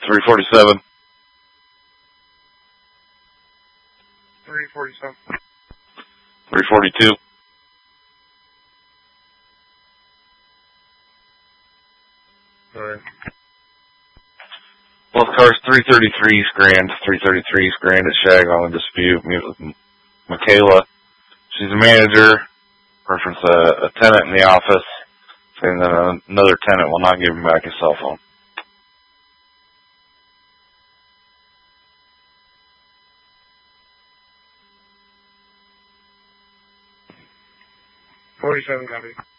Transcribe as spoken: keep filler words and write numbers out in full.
three forty-seven. three forty-seven. three forty-two. Alright. Both cars, three thirty-three East Grand, three thirty-three East Grand at Shag on a dispute. Meet with Michaela. She's a manager. Reference a, a tenant in the office, saying that another tenant will not give him back his cell phone. forty-seven, copy.